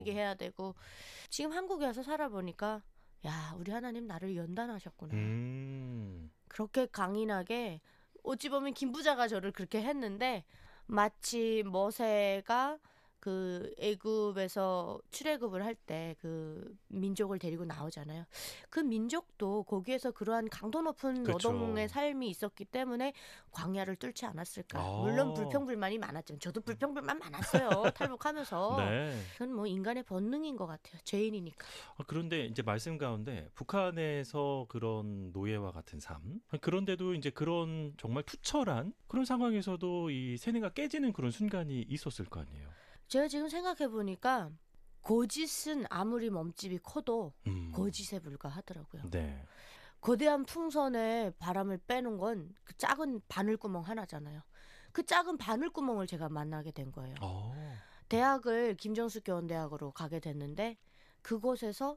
해야 되고 지금 한국에 와서 살아보니까 야 우리 하나님 나를 연단하셨구나. 그렇게 강인하게 어찌 보면 김부자가 저를 그렇게 했는데 마치 모세가 그 애굽에서 출애굽을 할 때 그 민족을 데리고 나오잖아요. 그 민족도 거기에서 그러한 강도 높은 그렇죠. 노동의 삶이 있었기 때문에 광야를 뚫지 않았을까. 물론 불평불만이 많았지만 저도 불평불만 많았어요. 탈북하면서. 네. 그건 뭐 인간의 본능인 것 같아요. 죄인이니까. 그런데 이제 말씀 가운데 북한에서 그런 노예와 같은 삶, 그런데도 이제 그런 정말 투철한 그런 상황에서도 이 세뇌가 깨지는 그런 순간이 있었을 거 아니에요. 제가 지금 생각해보니까 거짓은 아무리 몸집이 커도 거짓에 불과하더라고요. 네. 거대한 풍선에 바람을 빼는 건 그 작은 바늘구멍 하나잖아요. 그 작은 바늘구멍을 제가 만나게 된 거예요. 대학을 김정숙 교원대학으로 가게 됐는데 그곳에서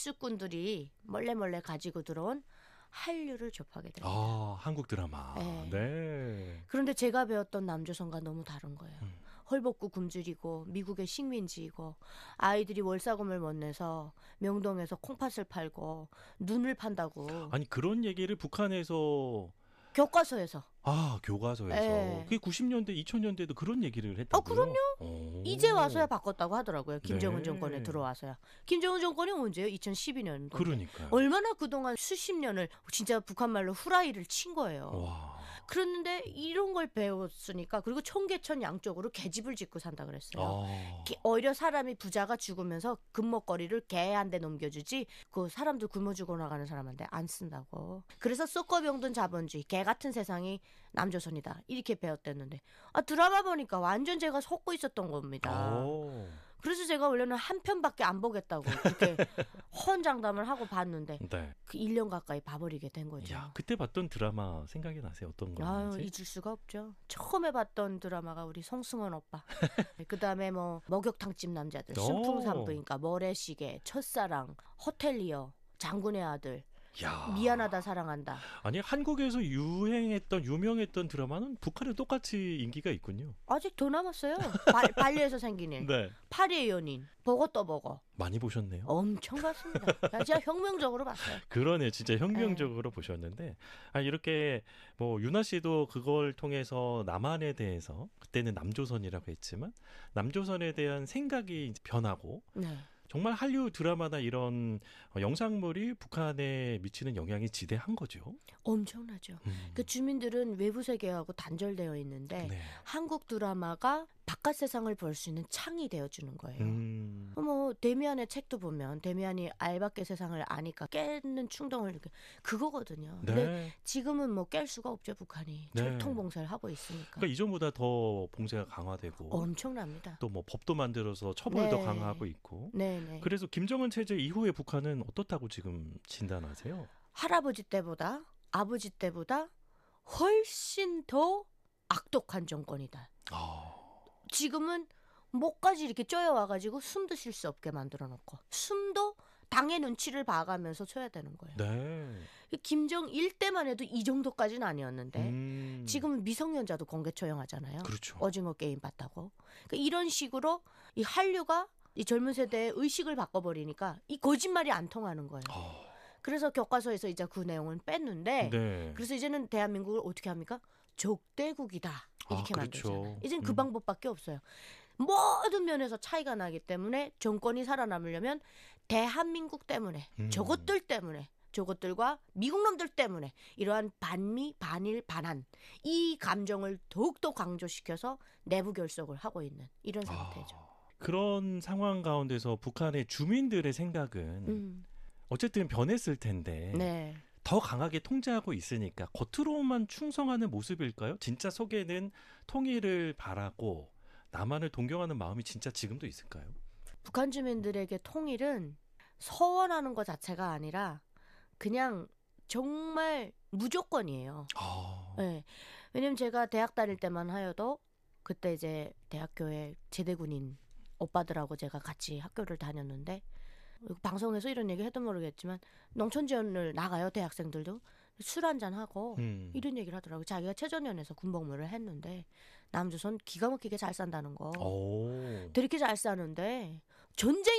밀수꾼들이 몰래 가지고 들어온 한류를 접하게 됩니다. 한국 드라마. 네. 네. 그런데 제가 배웠던 남조선과 너무 다른 거예요. 헐벗고 굶주리고 미국의 식민지이고 아이들이 월사금을 못 내서 명동에서 콩팥을 팔고 눈을 판다고. 아니 그런 얘기를 북한에서 교과서에서. 교과서에서. 네. 그게 90년대, 2000년대도 그런 얘기를 했다고요? 그럼요. 이제 와서야 바꿨다고 하더라고요. 김정은 네. 정권에 들어와서야. 김정은 정권이 언제요? 2012년도. 그러니까요. 얼마나 그동안 수십 년을 진짜 북한말로 후라이를 친 거예요. 와. 그런데 이런 걸 배웠으니까 그리고 청계천 양쪽으로 계집을 짓고 산다 그랬어요. 오히려 사람이 부자가 죽으면서 금목걸이를 개한테 넘겨주지 그 사람들 굶어 죽어 나가는 사람한테 안 쓴다고. 그래서 썩거병든 자본주의 개 같은 세상이 남조선이다 이렇게 배웠댔는데 드라마 보니까 완전 제가 속고 있었던 겁니다. 그래서 제가 원래는 한 편밖에 안 보겠다고 그렇게 헌장담을 하고 봤는데 네. 그 1년 가까이 봐버리게 된 거죠. 야, 그때 봤던 드라마 생각이 나세요? 어떤 거였는지? 잊을 수가 없죠. 처음에 봤던 드라마가 우리 송승헌 오빠. 그다음에 뭐 목욕탕집 남자들, 순풍산부인가, 모래시계, 첫사랑, 호텔리어, 장군의 아들. 야. 미안하다 사랑한다. 아니 한국에서 유명했던 드라마는 북한에 똑같이 인기가 있군요. 아직 더 남았어요. 발리에서 생긴 일. 네. 파리의 연인. 보고 또 보고. 많이 보셨네요. 엄청 봤습니다. 진짜 혁명적으로 봤어요. 그러네. 진짜 혁명적으로 보셨는데 이렇게 뭐 유나 씨도 그걸 통해서 남한에 대해서 그때는 남조선이라고 했지만 남조선에 대한 생각이 변하고 네. 정말 한류 드라마나 이런 영상물이 북한에 미치는 영향이 지대한 거죠. 엄청나죠. 그 주민들은 외부 세계하고 단절되어 있는데 네. 한국 드라마가 바깥 세상을 볼 수 있는 창이 되어주는 거예요. 뭐 데미안의 책도 보면 데미안이 알밖의 세상을 아니까 깨는 충동을 이렇게 그거거든요. 네. 근데 지금은 뭐 깰 수가 없죠. 북한이 네. 철통봉쇄를 하고 있으니까. 그러니까 이전보다 더 봉쇄가 강화되고 엄청납니다. 또 뭐 법도 만들어서 처벌도 네. 강화하고 있고. 네네. 그래서 김정은 체제 이후에 북한은 어떻다고 지금 진단하세요? 할아버지 때보다 아버지 때보다 훨씬 더 악독한 정권이다. 지금은 목까지 이렇게 쪼여와가지고 숨도 쉴 수 없게 만들어놓고 숨도 당의 눈치를 봐가면서 쳐야 되는 거예요. 네. 김정일 때만 해도 이 정도까지는 아니었는데 지금은 미성년자도 공개 처형하잖아요. 그렇죠. 오징어 게임 봤다고. 그러니까 이런 식으로 이 한류가 이 젊은 세대의 의식을 바꿔버리니까 이 거짓말이 안 통하는 거예요. 그래서 교과서에서 이제 그 내용은 뺐는데 네. 그래서 이제는 대한민국을 어떻게 합니까? 적대국이다. 이렇게 그렇죠. 만들잖아요. 이제는 그 방법밖에 없어요. 모든 면에서 차이가 나기 때문에 정권이 살아남으려면 대한민국 때문에 저것들 때문에 저것들과 미국 놈들 때문에 이러한 반미, 반일, 반한 이 감정을 더욱더 강조시켜서 내부 결속을 하고 있는 이런 상태죠. 그런 상황 가운데서 북한의 주민들의 생각은 어쨌든 변했을 텐데 네. 더 강하게 통제하고 있으니까 겉으로만 충성하는 모습일까요? 진짜 속에는 통일을 바라고 남한을 동경하는 마음이 진짜 지금도 있을까요? 북한 주민들에게 통일은 서원하는 것 자체가 아니라 그냥 정말 무조건이에요. 네. 왜냐면 제가 대학 다닐 때만 하여도 그때 이제 대학교에 제대군인 오빠들하고 제가 같이 학교를 다녔는데 방송에서 이런 얘기 해도 모르겠지만 농촌 지원을 나가요. 대학생들도 술 한잔 하고 이런 얘기를 하더라고요. 자기가 최전연에서 군복무를 했는데 남조선 기가 막히게 잘 산다는 거. 되게 잘 사는데 전쟁